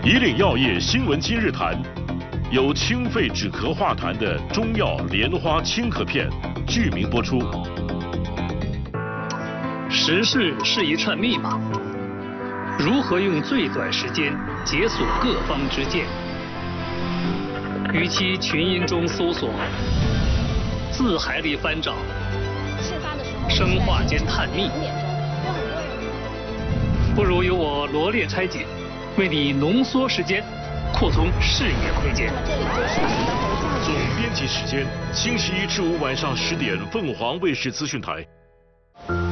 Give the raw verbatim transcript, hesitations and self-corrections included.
以岭药业新闻今日谈，由清肺止咳化痰的中药莲花清咳片剧名播出。 时事是一串密码，如何用最短时间解锁各方之见？与其群英中搜索，字海里翻找，生化间探秘，不如由我罗列拆解，为你浓缩时间，扩充视野空间。 总编辑时间：星期一至五晚上十点，凤凰卫视资讯台。